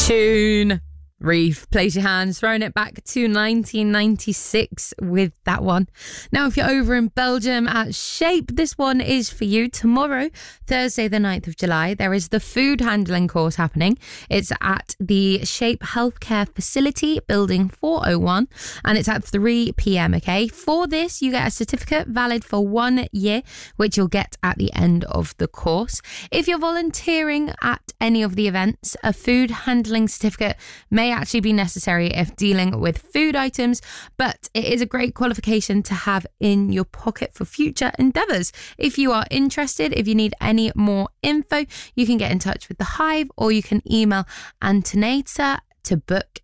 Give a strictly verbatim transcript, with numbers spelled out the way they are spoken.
Tune. Reef, place your hands, throwing it back to nineteen ninety-six with that one. Now, if you're over in Belgium at Shape, this one is for you. Tomorrow, Thursday the ninth of July, there is the food handling course happening. It's at the Shape Healthcare Facility, building four oh one, and it's at three p.m, okay? For this, you get a certificate valid for one year, which you'll get at the end of the course. If you're volunteering at any of the events, a food handling certificate may actually be necessary if dealing with food items, but it is a great qualification to have in your pocket for future endeavours. If you are interested, if you need any more info, you can get in touch with the Hive, or you can email Antonator to book